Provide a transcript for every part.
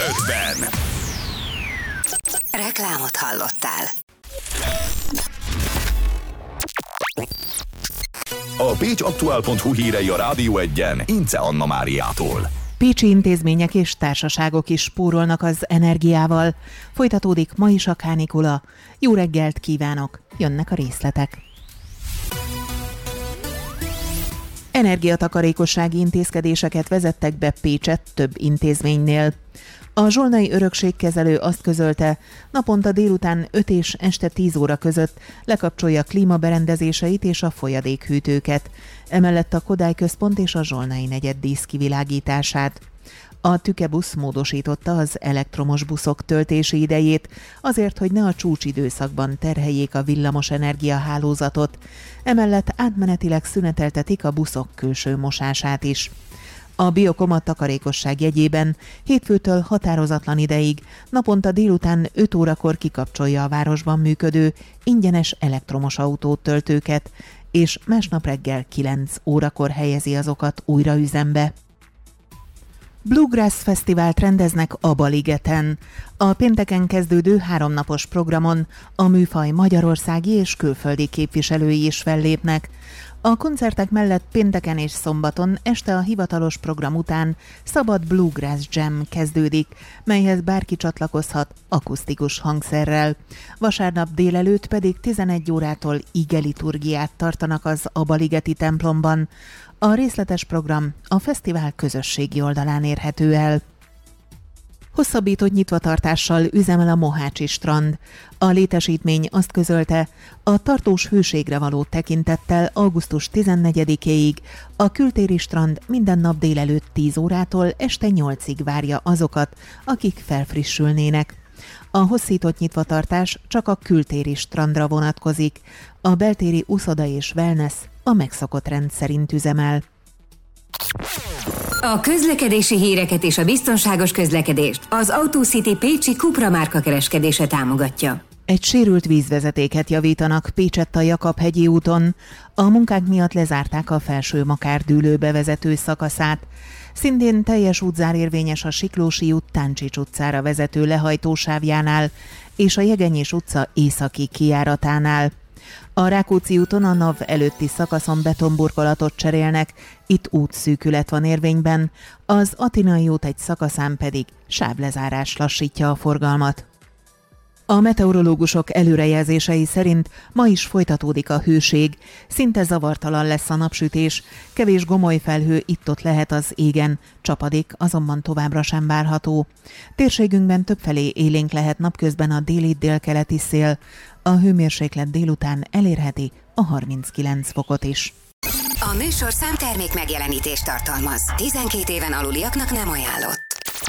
5-ben. Reklámot hallottál. A pécsaktuál.hu hírei a Rádió 1-en Ince Anna Máriától. Pécsi intézmények és társaságok is spórolnak az energiával. Folytatódik ma is a kánikula. Jó reggelt kívánok! Jönnek a részletek. Energiatakarékossági intézkedéseket vezettek be Pécset több intézménynél. A zsolnai örökségkezelő azt közölte, naponta délután 5 és este 10 óra között lekapcsolja klímaberendezéseit és a folyadékhűtőket. Emellett a Kodály Központ és a Zsolnai negyed díszkivilágítását. A Tükebusz módosította az elektromos buszok töltési idejét, azért, hogy ne a csúcsidőszakban terheljék a villamosenergia hálózatot. Emellett átmenetileg szüneteltetik a buszok külső mosását is. A Biokom a takarékosság jegyében hétfőtől határozatlan ideig naponta délután 5 órakor kikapcsolja a városban működő ingyenes elektromos autótöltőket, és másnap reggel 9 órakor helyezi azokat újra üzembe. Bluegrass Fesztivált rendeznek a Baligeten. A pénteken kezdődő 3 napos programon a műfaj magyarországi és külföldi képviselői is fellépnek. A koncertek mellett pénteken és szombaton este a hivatalos program után szabad Bluegrass Jam kezdődik, melyhez bárki csatlakozhat akusztikus hangszerrel. Vasárnap délelőtt pedig 11 órától igeliturgiát tartanak az Abaligeti templomban. A részletes program a fesztivál közösségi oldalán érhető el. Hosszabbított nyitvatartással üzemel a Mohácsi strand. A létesítmény azt közölte, a tartós hőségre való tekintettel augusztus 14-éig a kültéri strand minden nap délelőtt 10 órától este 8-ig várja azokat, akik felfrissülnének. A hosszított nyitvatartás csak a kültéri strandra vonatkozik, a beltéri uszoda és wellness a megszokott rend szerint üzemel. A közlekedési híreket és a biztonságos közlekedést az AutoCity Pécsi Cupra márka kereskedése támogatja. Egy sérült vízvezetéket javítanak Pécsett a Jakab-hegyi úton. A munkák miatt lezárták a Felső Makárdűlő bevezető szakaszát. Szintén teljes útzár érvényes a Siklósi út Táncsics utcára vezető lehajtósávjánál és a Jegenyés utca északi kijáratánál. A Rákóczi úton a NAV előtti szakaszon betonburkolatot cserélnek, itt útszűkület van érvényben, az Atinai út egy szakaszán pedig sávlezárás lassítja a forgalmat. A meteorológusok előrejelzései szerint ma is folytatódik a hőség, szinte zavartalan lesz a napsütés, kevés gomoly felhő itt-ott lehet az égen, csapadék azonban továbbra sem várható. Térségünkben többfelé élénk lehet napközben a déli-délkeleti szél, a hőmérséklet délután elérheti a 39 fokot is. A műsor számtermék megjelenítést tartalmaz. 12 éven aluliaknak nem ajánlott.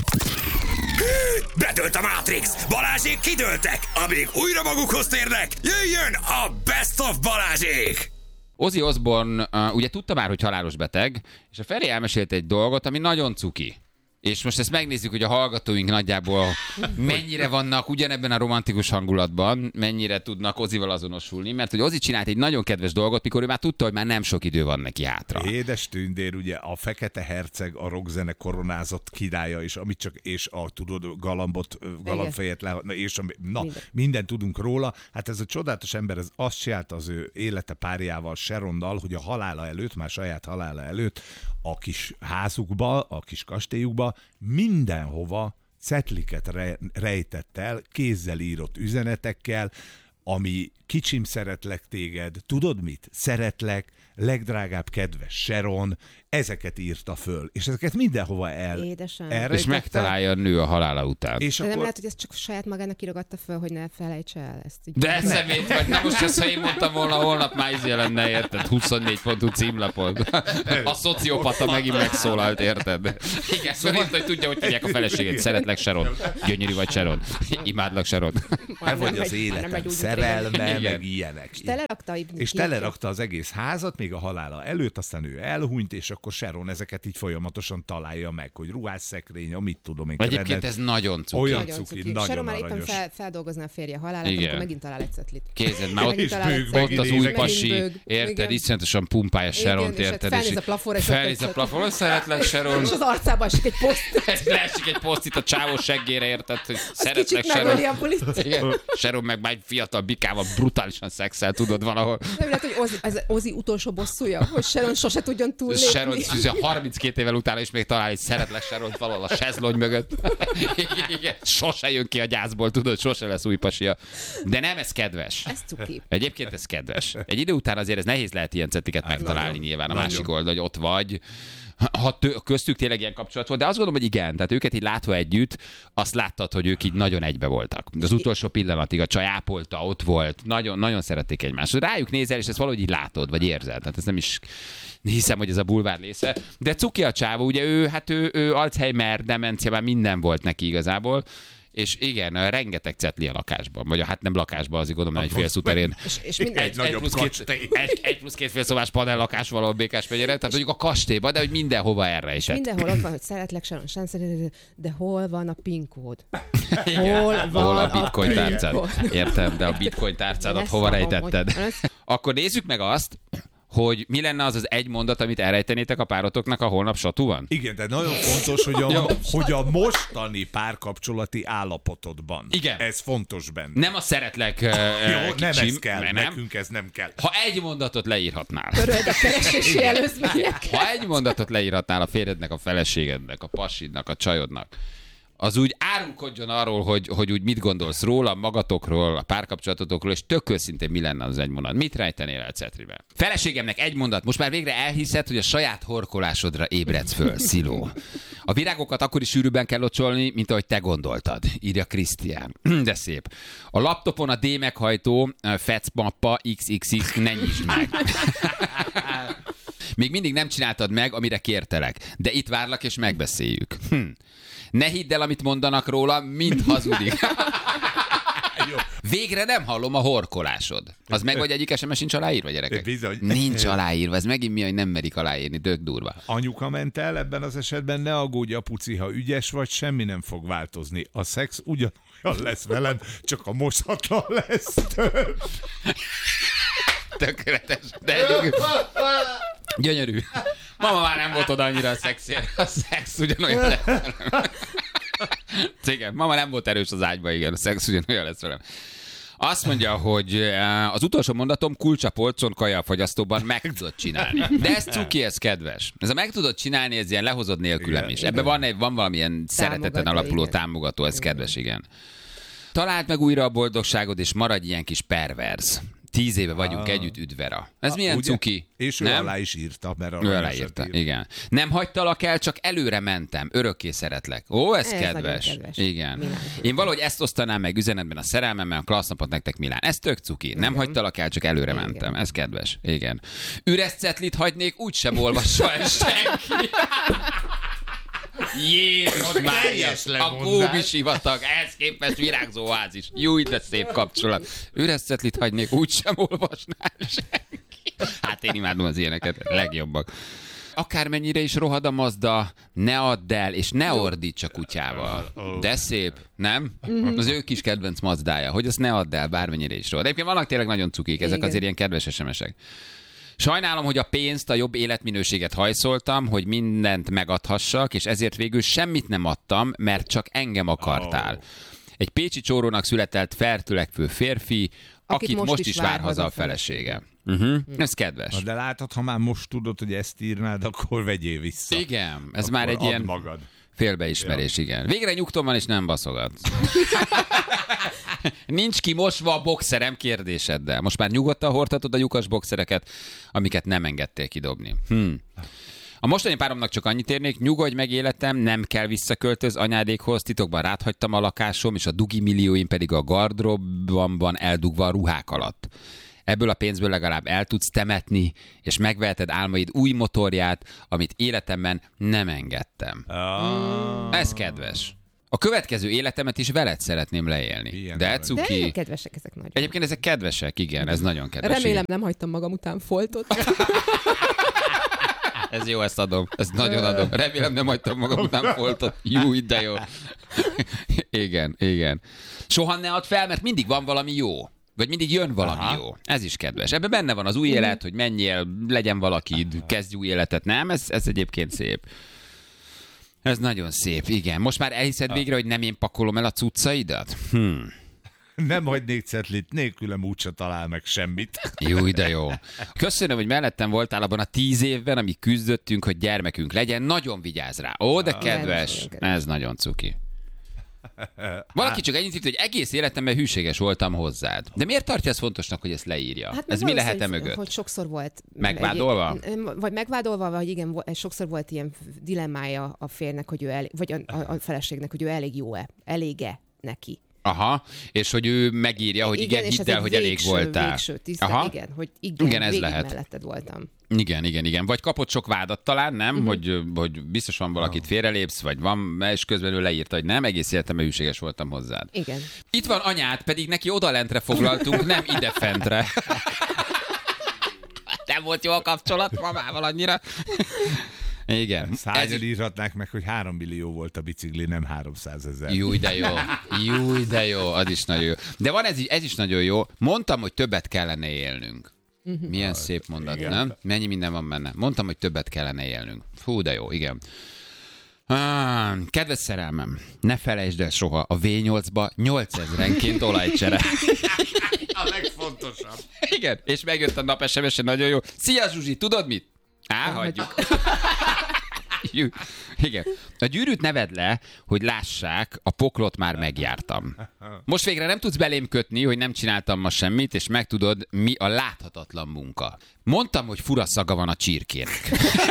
Bedőlt a Matrix! Balázsék kidőltek! Amíg újra magukhoz térnek, jöjjön a Best of Balázsék! Ozzy Osbourne ugye tudta már, hogy halálos beteg, és a Feri elmesélt egy dolgot, ami nagyon cuki. És most ezt megnézzük, hogy a hallgatóink nagyjából mennyire vannak ugyanebben a romantikus hangulatban, mennyire tudnak Ozzyval azonosulni, mert hogy Ozzy csinált egy nagyon kedves dolgot, mikor ő már tudta, hogy már nem sok idő van neki hátra. Édes tündér, ugye a Fekete Herceg, a rockzene koronázott királya, és amit csak, és a tudod, galambfejet le, és mindent tudunk róla. Hát ez a csodálatos ember, ez azt csinálta az ő élete párjával, Sharonnal, hogy a halála előtt, már saját halála előtt a kis házukba, a kis kastélyukba mindenhova cetliket rejtett el, kézzel írott üzenetekkel, ami kicsim, szeretlek téged, tudod mit? Szeretlek, legdrágább kedves Sharon, ezeket írta föl, és ezeket mindenhova elrejtette. És megtalálja a nő a halála után. És akkor... nem lehet, hogy ezt csak saját magának írogatta föl, hogy ne felejtse el ezt. De szemét vagy, na most ezt, ha én mondtam volna, holnap már lenne, érted? 24 pontú címlapon. A szociopata megint megszólalt, érted? Igen, szóval hogy tudja, hogy tudják a feleséget. Szeretlek, Sharon. Gyönyörű vagy, Sharon. Imádlak, Sharon. Te vagy az életem szerelme, meg ilyenek. És telerakta telerakta az egész házat, még még a halála előtt, aztán ő elhunyt, és akkor Sharon ezeket így folyamatosan találja meg, hogy ruhásszekrény, amit tudom én. Egyébként ez nagyon cuki. Olyan Nagyon cuki, cuki. nagyon Sharon már éppen aranyos. feldolgozná a férje halálát, Igen. akkor megint talál egy cetlit. Kézed már ott, Megint talál egy cetlit. ott az új Megint pasi, bőg. érted, Igen. iszonyatosan pumpálja Sharont, és érted? felnéz a plafonra, és felnéz ott a egy plafonra, szeretlek Sharon. És az arcába esik egy poszt. Leesik egy posztit a csávó seggére, érted, hogy szeretlek Kicsit Sharon. megöli a policia. Igen. Sharon meg már egy fiatal bikával brutálisan szexel, tudod valahol. Nem lehet, hogy ez Ozzy utolsó bosszúja, hogy Sharon sose tudjon túllépni. Sharon 32 évvel utána is még talál egy szeretlek Sharon valahol a sezlony mögött. Igen. Sose jön ki a gyászból, tudod, sose lesz új pasia. De nem, ez kedves. Ez cuki. Egyébként ez kedves. Egy idő után azért ez nehéz lehet ilyen cettiket megtalálni nyilván a másik oldal, hogy ott vagy. Ha köztük tényleg ilyen kapcsolat volt, de azt gondolom, hogy igen, tehát őket így látva együtt, azt láttad, hogy ők így nagyon egybe voltak. Az utolsó pillanatig a csaj ápolta, ott volt, nagyon, nagyon szerették egymást. Rájuk nézel, és ezt valahogy így látod, vagy érzed. Tehát ez nem is hiszem, hogy ez a bulvár része. De cuki a csávó, ugye ő Alzheimer, demencia, már minden volt neki igazából. És igen, rengeteg cetli a lakásban. Vagy hát nem lakásban, azért gondolom, egy félszuterén. És minden Egy nagyobb kastély. Egy plusz két félszobás panel lakás valahol Békásmegyére, tehát mondjuk a kastélyban, de hogy mindenhova erre is. Mindenhol ott van, hogy szeretlek, Sharon, szeretlek, de hol van a PIN kód? Igen. Hol van Hol a bitcoin PIN tárcád? kód? Értem, de a bitcoin tárcádat Lesz hova a- rejtetted? hogy- Akkor nézzük meg azt, hogy mi lenne az az egy mondat, amit elrejtenétek a párotoknak a holnap satúban? Igen, de nagyon fontos, hogy a mostani párkapcsolati állapotodban. Igen. Ez fontos benne. Nem a szeretlek Jó, nem kicsim, ez kell, mert nekünk ez nem kell. Ha egy mondatot leírhatnál. Töröld a keresési előzmények. Ha egy mondatot leírhatnál a férjednek, a feleségednek, a pasidnak, a csajodnak, az úgy árulkodjon arról, hogy úgy mit gondolsz róla, magatokról, a párkapcsolatotokról, és tök őszintén mi lenne az egy mondat. Mit rejtenél el cetribe? Feleségemnek egy mondat. Most már végre elhiszed, hogy a saját horkolásodra ébredsz föl, Sziló. A virágokat akkor is sűrűbben kell locsolni, mint ahogy te gondoltad, írja Krisztián. De szép. A laptopon a D meghajtó fecmappa XXX ne nyisd meg. Még mindig nem csináltad meg, amire kértelek, de itt várlak és megbeszéljük. Ne hidd el, amit mondanak róla, mind hazudik. Végre nem hallom a horkolásod. Az meg, vagy egyik SMS sincs aláírva, gyerekek? Bizony. Nincs aláírva, ez megint mi, hogy nem merik aláírni, dög durva. Anyuka ment el, ebben az esetben ne aggódj, apuci, ha ügyes vagy, semmi nem fog változni. A szex ugyanolyan lesz velem, csak a mosatlan lesz több. Tökéletes, de gyönyörű. Mama már nem volt oda annyira a szexért. A szex ugyanolyan lesz velem. Igen, mama nem volt erős az ágyba, igen, a szex ugyanolyan lesz velem. Azt mondja, hogy az utolsó mondatom kulcs a polcon, kaja a fogyasztóban, meg tudod csinálni. De ez cuki, ez kedves. Ez a meg tudod csinálni, ez ilyen lehozod nélkülem is. Ebben van valamilyen szereteten alapuló igen. támogató, ez kedves, igen. Találd meg újra a boldogságod, és maradj ilyen kis perverz. 10 éve vagyunk együtt, üdvera. Ez milyen Ugye? cuki? És ő nem? alá is írta, mert Ő aranyosat aláírta, írt. igen. Nem hagytalak el, csak előre mentem. Örökké szeretlek. Ó, ez Ez kedves. nagyon kedves. Igen. Milán. Én valahogy ezt osztanám meg üzenetben a szerelmemmel, klassz napot nektek, Milán. Ez tök cuki. Nem hagytalak el, csak előre Igen. mentem. Ez kedves. Igen. Üres cetlit hagynék, úgysem olvassa el senki. Jézus Mária, teljes a lemondás. Góbi sivatag, ehhez képest virágzó oázis. Júj, de szép kapcsolat. Üres cetlit hagynék, úgysem olvasnál senki. Hát én imádom az ilyeneket, legjobbak. Akármennyire is rohad a Mazda, ne add el, és ne ordíts a kutyával. De szép, nem? Az ő kis kedvenc Mazdája, hogy azt ne add el, bármennyire is rohad. Egyébként vannak tényleg nagyon cukik, ezek Igen. azért ilyen kedves SMS-ek. Sajnálom, hogy a pénzt, a jobb életminőséget hajszoltam, hogy mindent megadhassak, és ezért végül semmit nem adtam, mert csak engem akartál. Egy pécsi csórónak született fertülekvő férfi, akit most is vár haza a felesége. Ez kedves. Na, de látod, ha már most tudod, hogy ezt írnád, akkor vegyél vissza. Igen, ez Akkor már egy add ilyen magad. félbeismerés, igen. Végre nyugtom van, és nem baszogatsz. Nincs kimosva a boxerem kérdéseddel. Most már nyugodtan hordhatod a lyukas boxereket, amiket nem engedtél kidobni. A mostani páromnak csak annyit érnék, nyugodj meg életem, nem kell visszaköltöz anyádékhoz, titokban ráthagytam a lakásom, és a dugi millióim pedig a gardróbban van eldugva a ruhák alatt. Ebből a pénzből legalább el tudsz temetni, és megveheted álmaid új motorját, amit életemben nem engedtem. Ez kedves. A következő életemet is veled szeretném leélni. Ilyen de arany. cuki. De kedvesek ezek nagyon. Egyébként ezek kedvesek, igen, ez nagyon kedves. Remélem nem hagytam magam után foltot. Ez jó, ezt adom. Ezt nagyon adom. Remélem nem hagytam magam után foltot. Jó, de jó. Igen. Soha ne add fel, mert mindig van valami jó. Vagy mindig jön valami jó. Ez is kedves. Ebben benne van az új élet, hogy menjél, legyen valakid, kezdj új életet. Nem, ez egyébként szép. Ez nagyon szép, igen. Most már elhiszed végre, hogy nem én pakolom el a cuccaidat? Nem hagynék cetlit, nélkülem úgyse talál meg semmit. Jó, de jó. Köszönöm, hogy mellettem voltál abban a 10 évben, amíg küzdöttünk, hogy gyermekünk legyen. Nagyon vigyázz rá. Ó, de kedves. Ez nagyon cuki. Valaki csak ennyit írt, hogy egész életemben hűséges voltam hozzád. De miért tartja ezt fontosnak, hogy ezt leírja? Hát ez mi lehet mögött? Hogy sokszor volt... Megvádolva? Vagy megvádolva, vagy igen, sokszor volt ilyen dilemmája a férnek, hogy ő vagy a feleségnek, hogy ő elég jó-e, elég-e neki. Aha, és hogy ő megírja, hogy igen, hidd el, hogy elég voltál. Végső tiszta, igen, hogy igen, ez lehet. Melletted voltam. Igen. Vagy kapott sok vádat talán, nem? Hogy biztos van valakit félrelépsz, vagy van, és közben ő leírta, hogy nem, egész életemben hűséges voltam hozzád. Igen. Itt van anyád, pedig neki odalentre foglaltunk, nem idefentre. Nem volt jó a kapcsolat mamával annyira. Igen. Szányan írhatnák meg, hogy 3 millió volt a bicikli, nem 300 000. Jó, de jó, az is nagyon jó. De van ez is nagyon jó. Mondtam, hogy többet kellene élnünk. Milyen szép mondat, igen. Nem? Mennyi minden van benne. Mondtam, hogy többet kellene élnünk. Hú, de jó, igen. Kedves szerelmem, ne felejtsd el soha, a V8-ba 8000-enként olajcsere. A legfontosabb. Igen, és megjött a nap SMS-e, nagyon jó. Szia Zsuzsi, tudod mit? Hagyjuk. Igen. A gyűrűt ne vedd le, hogy lássák, a poklot már megjártam. Most végre nem tudsz belém kötni, hogy nem csináltam ma semmit, és megtudod, mi a láthatatlan munka. Mondtam, hogy fura szaga van a csirkének.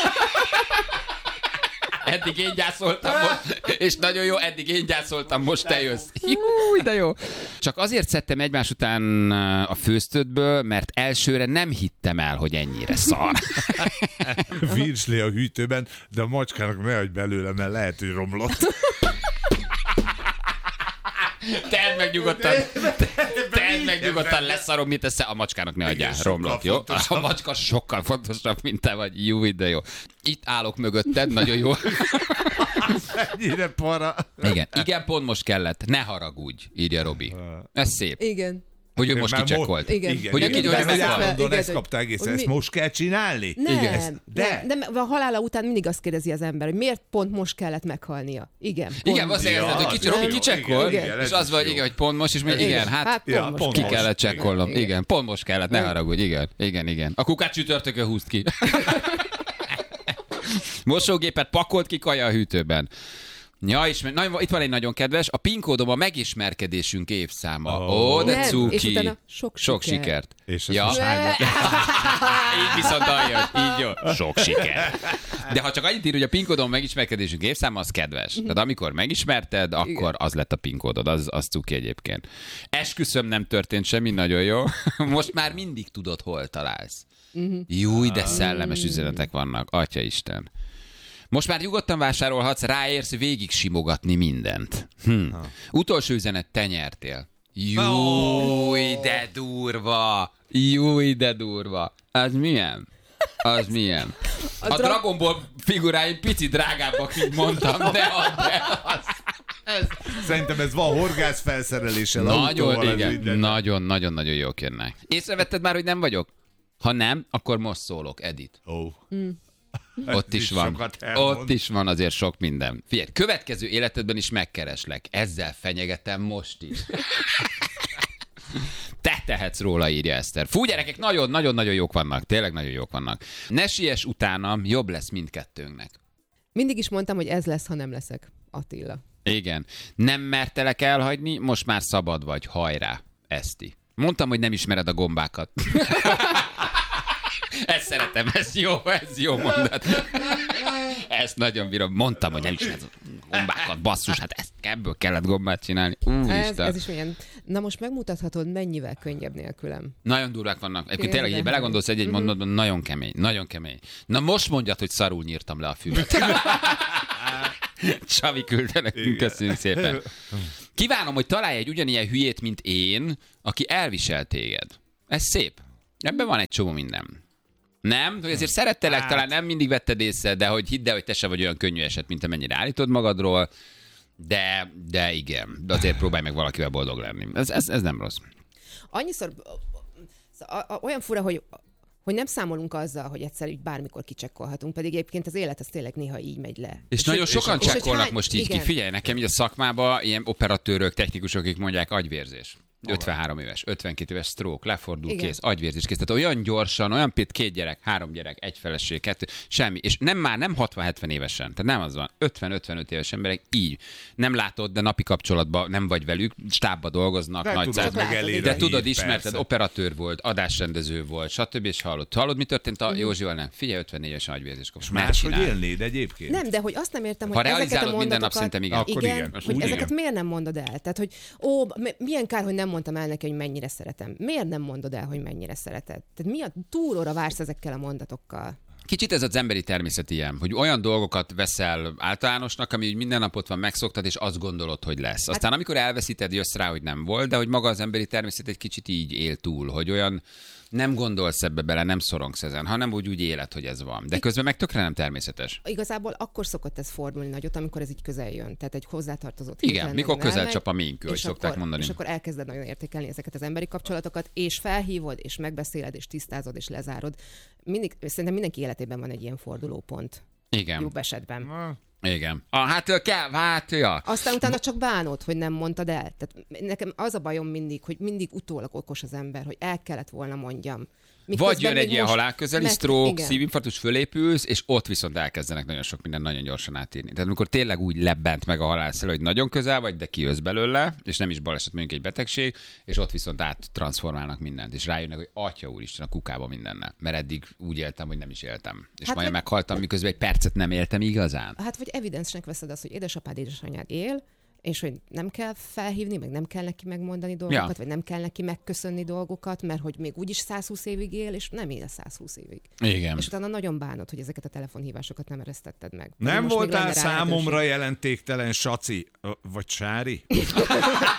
Eddig én gyászoltam most, és nagyon jó, eddig én gyászoltam, most te jössz. Jó, de jó. Csak azért szedtem egymás után a főztödből, mert elsőre nem hittem el, hogy ennyire szar. Virsli a hűtőben, de a macskának ne hagyj belőle, mert lehet, hogy romlott. Tedd meg nyugodtan, leszarom, mit tesz a macskának ne adjál, romlott, jó? A macska sokkal fontosabb, mint te vagy, jó, de jó. Itt állok mögötted, nagyon jó. Ennyire para. Igen, pont most kellett, ne haragudj, írja Robi. Ez szép. Igen. Hogy ő most kicsekkolt. Igen. Hogy ezt kapta egész, ezt most kell csinálni? Nem, nem, a halála után mindig azt kérdezi az ember, hogy miért pont most kellett meghalnia. Igen. Igen, azt kérdezed, hogy Robi kicsekkol, és az vagy, igen, hogy pont most, és még igen, hát ki kellett csekkolnom. Igen, pont most kellett, ne haragudj, igen. A kukát csütörtökön húzd ki. Mosógépet pakolt ki kaja a hűtőben. Ja, és itt van egy nagyon kedves, a PIN kódom a megismerkedésünk évszáma. De cuki. És utána sok sikert. És ja. Így viszont aljön, így jó. Sok siker. De ha csak annyit ír, hogy a PIN kódom a megismerkedésünk évszáma, az kedves. Tehát amikor megismerted, akkor az lett a PIN kódod, az cuki egyébként. Esküszöm, nem történt semmi, nagyon jó. Most már mindig tudod, hol találsz. Júj, de szellemes üzenetek vannak, Atyaisten. Most már nyugodtan vásárolhatsz, ráérsz végig simogatni mindent. Utolsó üzenet, te nyertél. Júj, de durva. Az milyen? A Dragon Ball figuráim pici drágábbak, mint mondtam, de az. Szerintem ez van horgász felszereléssel. Nagyon jók jönnek. Észrevetted már, hogy nem vagyok? Ha nem, akkor most szólok, Edith. Ott is van azért sok minden. Figyelj, következő életedben is megkereslek. Ezzel fenyegetem most is. Te tehetsz róla, írja Eszter. Fú, gyerekek, nagyon-nagyon jók vannak. Tényleg nagyon jók vannak. Ne siess utánam, jobb lesz mindkettőnknek. Mindig is mondtam, hogy ez lesz, ha nem leszek. Attila. Igen. Nem mertelek elhagyni, most már szabad vagy. Hajrá, Eszti. Mondtam, hogy nem ismered a gombákat. Ezt szeretem, ez jó mondat. Ezt nagyon bírom. Mondtam, hogy nem ismered a gombákat, basszus, hát ebből kellett gombát csinálni. Ez is olyan. Na most megmutathatod, mennyivel könnyebb nélkülem. Nagyon durvák vannak. Egyébként tényleg, hogy belegondolsz egy mondatban, nagyon kemény. Na most mondjad, hogy szarul nyírtam le a füvet. Csavi küldte nekünk, köszönjük szépen. Kívánom, hogy találj egy ugyanilyen hülyét, mint én, aki elvisel téged. Ez szép. Ebben van egy csomó minden. Nem? Hogy azért szerettelek, talán nem mindig vetted észre, de hogy hidd el, hogy te se vagy olyan könnyű eset, mint amennyire állítod magadról, de igen. De azért próbálj meg valakivel boldog lenni. Ez nem rossz. Annyiszor olyan fura, hogy nem számolunk azzal, hogy egyszer így bármikor kicsekkolhatunk, pedig egyébként az élet az tényleg néha így megy le. És nagyon sokan csekkolnak most így ki. Figyelj, nekem így a szakmában ilyen operatőrök, technikusok, akik mondják agyvérzés. 53 éves, 52 éves stroke, lefordul, igen. Kész, agyvérzés kész. Tehát olyan gyorsan, olyan 2 gyerek, 3 gyerek, 1 feleség, 2, semmi. És nem 60-70 évesen, tehát nem az van. 50-55 éves emberek így. Nem látod, de napi kapcsolatban nem vagy velük, stábba dolgoznak, de nagy de tudod, ismerted, operatőr volt, adásrendező volt, stb. És hallod, mi történt a Józsival? Nem. Figyelj, 54 évesen agyvérzés kapcsolat. Máshogy élnéd egyébként? Nem, de hogy azt nem értem, hogy ha realizálod minden nap, szerintem igen. Akkor igen. Hogy ezeket miért nem mondod el? Tehát, hogy milyen kár, hogy nem mondtam el neki, hogy mennyire szeretem. Miért nem mondod el, hogy mennyire szereted? Tehát mi a túlóra vársz ezekkel a mondatokkal? Kicsit ez az emberi természet ilyen, hogy olyan dolgokat veszel általánosnak, ami minden napot van, megszoktad, és azt gondolod, hogy lesz. Aztán amikor elveszíted, jössz rá, hogy nem volt, de hogy maga az emberi természet egy kicsit így él túl, hogy olyan nem gondolsz ebbe bele, nem szorongsz ezen, hanem úgy éled, hogy ez van. De közben meg tökre nem természetes. Igazából akkor szokott ez fordulni nagyot, amikor ez így közel jön. Tehát egy hozzátartozott. Igen, mikor közel csap a minkő, hogy szokták mondani. És akkor elkezded nagyon értékelni ezeket az emberi kapcsolatokat, és felhívod, és megbeszéled, és tisztázod, és lezárod. Szerintem mindenki életében van egy ilyen fordulópont. Igen. Jobb esetben. Igen. Ja. Aztán utána csak bánod, hogy nem mondtad el. Tehát nekem az a bajom mindig, hogy mindig utólag okos az ember, hogy el kellett volna mondjam. Vagy jön egy ilyen halálközeli stroke, szívinfarktus, fölépülsz, és ott viszont elkezdenek nagyon sok minden nagyon gyorsan átírni. Tehát amikor tényleg úgy lebbent meg a halálszel, hogy nagyon közel vagy, de kijössz belőle, és nem is baleset, mondjuk egy betegség, és ott viszont áttranszformálnak mindent, és rájönnek, hogy atya úristen, a kukába mindennel. Mert eddig úgy éltem, hogy nem is éltem. És majd meghaltam, miközben egy percet nem éltem igazán. Hát vagy evidensnek veszed azt, hogy édesapád, édesanyád él, és hogy nem kell felhívni, meg nem kell neki megmondani dolgokat, vagy nem kell neki megköszönni dolgokat, mert hogy még úgyis 120 évig él, és nem él 120 évig. Igen. És utána nagyon bánod, hogy ezeket a telefonhívásokat nem eresztetted meg. Nem voltál számomra jelentéktelen, Saci, vagy Sári?